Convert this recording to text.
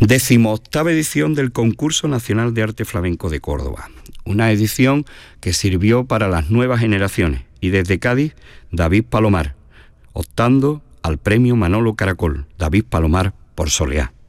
18ª edición del Concurso Nacional de Arte Flamenco de Córdoba. Una edición que sirvió para las nuevas generaciones. Y desde Cádiz, David Palomar, optando al premio Manolo Caracol. David Palomar por Soleá.